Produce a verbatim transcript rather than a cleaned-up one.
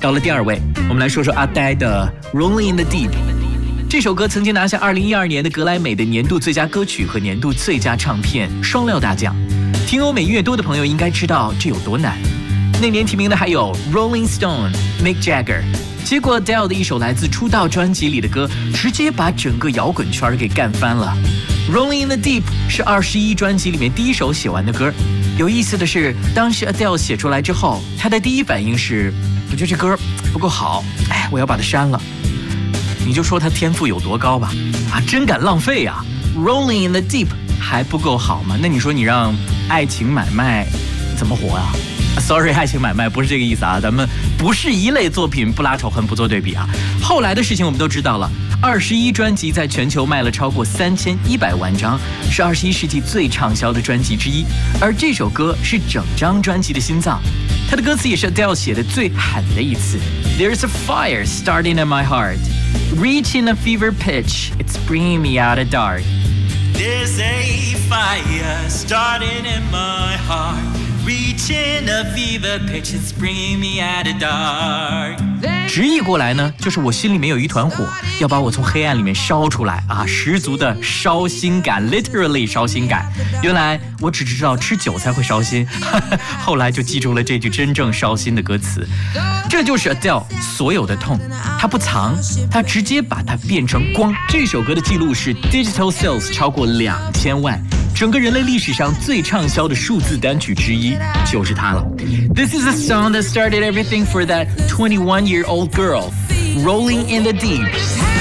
到了第二位，我们来说说阿呆的 Rolling in the Deep。这首歌曾经拿下二零一二年的格莱美的年度最佳歌曲和年度最佳唱片双料大奖。听欧美音乐多的朋友应该知道这有多难。那年提名的还有 Rolling Stone、Mick Jagger。结果 Adele 的一首来自出道专辑里的歌，直接把整个摇滚圈给干翻了。Rolling in the Deep 是二十一专辑里面第一首写完的歌。有意思的是，当时 Adele 写出来之后，她的第一反应是，我觉得这歌不够好，哎，我要把它删了。你就说他天赋有多高吧，啊，真敢浪费啊 ！Rolling in the Deep 还不够好吗？那你说你让爱情买卖怎么活啊 ？Sorry， 爱情买卖不是这个意思啊，咱们不是一类作品，不拉仇恨，不做对比啊。后来的事情我们都知道了，二十一专辑在全球卖了超过三千一百万张，是二十一世纪最畅销的专辑之一。而这首歌是整张专辑的心脏。他的歌词也是 Adele 写的最狠的一次。There's a fire starting in my heart, reaching a fever pitch, it's bringing me out of dark. There's a fire starting in my heart, reaching a fever pitch, it's bringing me out of dark. 直译过来呢，就是我心里面有一团火，要把我从黑暗里面烧出来啊！十足的烧心感 ，literally 烧心感。原来我只知道吃韭菜会烧心，后来就记住了这句真正烧心的歌词。这就是 Adele 所有的痛，她不藏，她直接把它变成光。这首歌的记录是 digital sales 超过两千万。整个人类历史上最畅销的数字单曲之一就是它了。This is a song that started everything for that twenty-one-year-old girl, Rolling in the Deep.